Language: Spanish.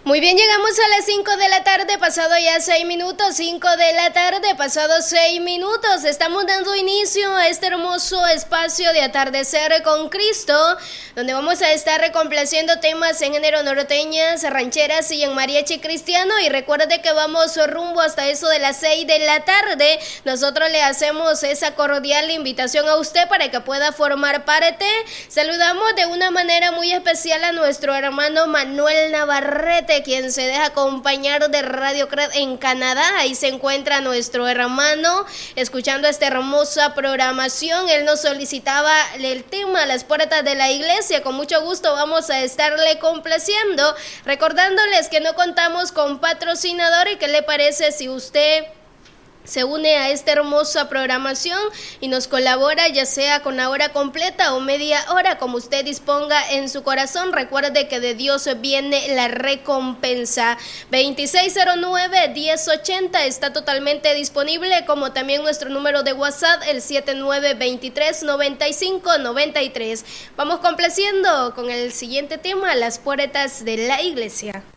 Muy bien, llegamos a las 5 de la tarde, pasado ya 6 minutos, 5 de la tarde, pasado 6 minutos. Estamos dando inicio a este hermoso espacio de Atardecer con Cristo, donde vamos a estar complaciendo temas en género norteñas, rancheras y en mariachi cristiano. Y recuerde que vamos rumbo hasta eso de las 6 de la tarde. Nosotros le hacemos esa cordial invitación a usted para que pueda formar parte. Saludamos de una manera muy especial a nuestro hermano Manuel Navarrete, quien se deja acompañar de Radio Cred en Canadá. Ahí se encuentra nuestro hermano escuchando esta hermosa programación. Él nos solicitaba el tema Las Puertas de la Iglesia. Con mucho gusto vamos a estarle complaciendo, recordándoles que no contamos con patrocinador. ¿Y qué le parece si usted se une a esta hermosa programación y nos colabora, ya sea con la hora completa o media hora, como usted disponga en su corazón? Recuerde que de Dios viene la recompensa. 2609-1080 está totalmente disponible, como también nuestro número de WhatsApp, el 7923-9593. Vamos complaciendo con el siguiente tema, Las Puertas de la Iglesia.